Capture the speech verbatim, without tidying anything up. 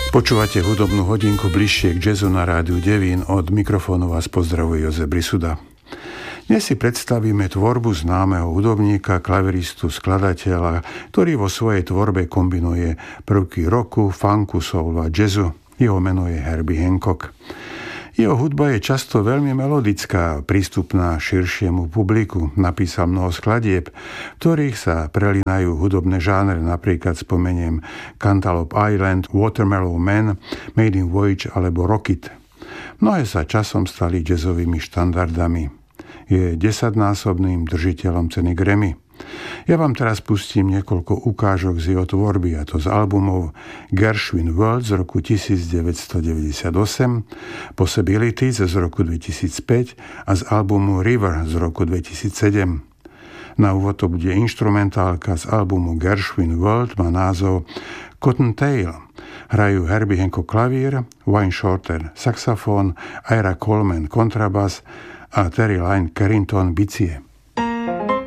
Počúvate hudobnú hodinku bližšie k jazzu na rádiu Devín. Od mikrofónu vás pozdravuje Jozef Brisuda. Dnes si predstavíme tvorbu známeho hudobníka, klaviristu, skladateľa, ktorý vo svojej tvorbe kombinuje prvky rocku, funku, soulu a jazzu. Jeho meno je Herbie Hancock. Jeho hudba je často veľmi melodická, prístupná širšiemu publiku. Napísal mnoho skladieb, v ktorých sa prelínajú hudobné žánre, napríklad spomeniem Cantaloupe Island, Watermelon Man, Made in Voyage alebo Rocket. Mnohé sa časom stali jazzovými štandardami. Je desaťnásobným držiteľom ceny Grammy. Ja vám teraz pustím niekoľko ukážok z jeho tvorby, a to z albumov Gershwin World z roku devätnásťstodeväťdesiatosem, Possibilities z roku dvetisícpäť a z albumu River z roku dvetisícsedem. Na úvod to bude instrumentálka z albumu Gershwin World, má názov Cottontail. Hrajú Herbie Hancock klavír, Wayne Shorter saxofón, Ira Coleman kontrabas a Terry Lyne Carrington bicie.